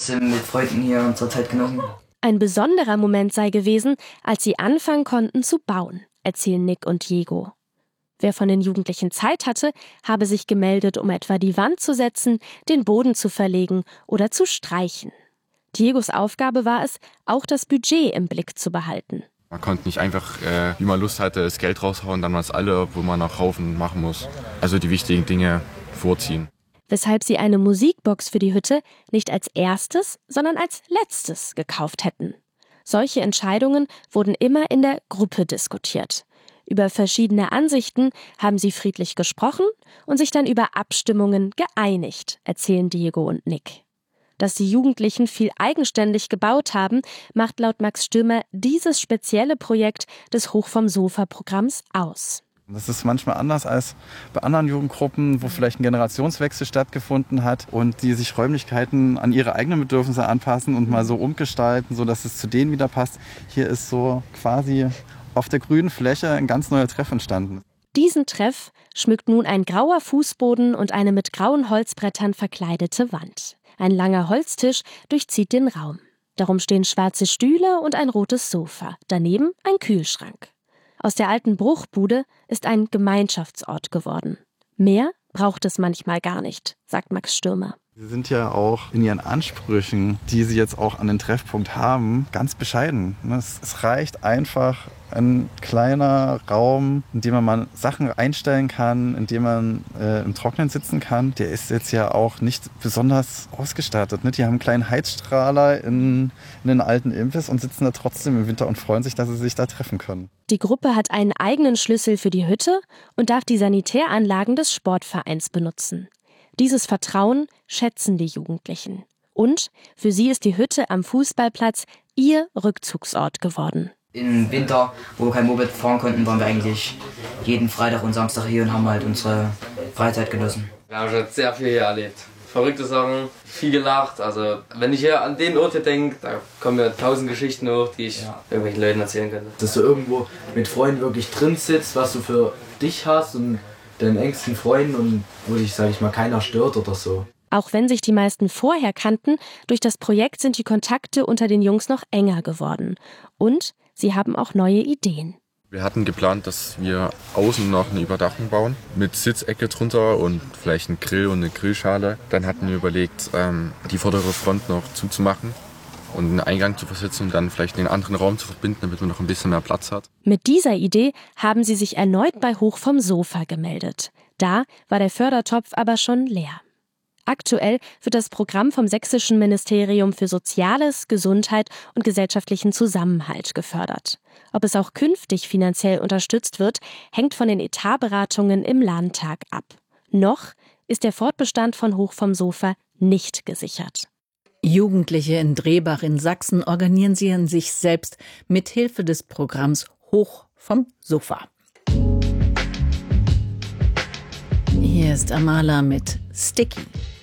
trotzdem mit Freunden hier unsere Zeit genossen. Ein besonderer Moment sei gewesen, als sie anfangen konnten zu bauen, erzählen Nick und Diego. Wer von den Jugendlichen Zeit hatte, habe sich gemeldet, um etwa die Wand zu setzen, den Boden zu verlegen oder zu streichen. Diegos Aufgabe war es, auch das Budget im Blick zu behalten. Man konnte nicht einfach, wie man Lust hatte, das Geld raushauen, dann was alle, obwohl man noch Haufen machen muss. Also die wichtigen Dinge vorziehen. Weshalb sie eine Musikbox für die Hütte nicht als erstes, sondern als letztes gekauft hätten. Solche Entscheidungen wurden immer in der Gruppe diskutiert. Über verschiedene Ansichten haben sie friedlich gesprochen und sich dann über Abstimmungen geeinigt, erzählen Diego und Nick. Dass die Jugendlichen viel eigenständig gebaut haben, macht laut Max Stürmer dieses spezielle Projekt des Hoch vom Sofa-Programms aus. Das ist manchmal anders als bei anderen Jugendgruppen, wo vielleicht ein Generationswechsel stattgefunden hat und die sich Räumlichkeiten an ihre eigenen Bedürfnisse anpassen und mal so umgestalten, sodass es zu denen wieder passt. Hier ist so quasi auf der grünen Fläche ein ganz neuer Treff entstanden. Diesen Treff schmückt nun ein grauer Fußboden und eine mit grauen Holzbrettern verkleidete Wand. Ein langer Holztisch durchzieht den Raum. Darum stehen schwarze Stühle und ein rotes Sofa. Daneben ein Kühlschrank. Aus der alten Bruchbude ist ein Gemeinschaftsort geworden. Mehr braucht es manchmal gar nicht, sagt Max Stürmer. Sie sind ja auch in ihren Ansprüchen, die sie jetzt auch an den Treffpunkt haben, ganz bescheiden. Es reicht einfach ein kleiner Raum, in dem man mal Sachen einstellen kann, in dem man im Trocknen sitzen kann. Der ist jetzt ja auch nicht besonders ausgestattet. Die haben einen kleinen Heizstrahler in den alten Imbiss und sitzen da trotzdem im Winter und freuen sich, dass sie sich da treffen können. Die Gruppe hat einen eigenen Schlüssel für die Hütte und darf die Sanitäranlagen des Sportvereins benutzen. Dieses Vertrauen schätzen die Jugendlichen. Und für sie ist die Hütte am Fußballplatz ihr Rückzugsort geworden. Im Winter, wo wir kein Moped fahren konnten, waren wir eigentlich jeden Freitag und Samstag hier und haben halt unsere Freizeit genossen. Wir haben schon sehr viel hier erlebt. Verrückte Sachen, viel gelacht. Also wenn ich hier an den Ort hier denke, da kommen mir 1000 Geschichten hoch, die ich irgendwelchen Leuten erzählen könnte. Dass du irgendwo mit Freunden wirklich drin sitzt, was du für dich hast und deinen engsten Freunden und wo dich, sag ich mal, keiner stört oder so. Auch wenn sich die meisten vorher kannten, durch das Projekt sind die Kontakte unter den Jungs noch enger geworden. Und sie haben auch neue Ideen. Wir hatten geplant, dass wir außen noch eine Überdachung bauen, mit Sitzecke drunter und vielleicht einen Grill und eine Grillschale. Dann hatten wir überlegt, die vordere Front noch zuzumachen und einen Eingang zu versitzen und dann vielleicht den anderen Raum zu verbinden, damit man noch ein bisschen mehr Platz hat. Mit dieser Idee haben sie sich erneut bei Hoch vom Sofa gemeldet. Da war der Fördertopf aber schon leer. Aktuell wird das Programm vom Sächsischen Ministerium für Soziales, Gesundheit und gesellschaftlichen Zusammenhalt gefördert. Ob es auch künftig finanziell unterstützt wird, hängt von den Etatberatungen im Landtag ab. Noch ist der Fortbestand von Hoch vom Sofa nicht gesichert. Jugendliche in Drehbach in Sachsen organisieren sich selbst mit Hilfe des Programms Hoch vom Sofa. Hier ist Amala mit Sticky.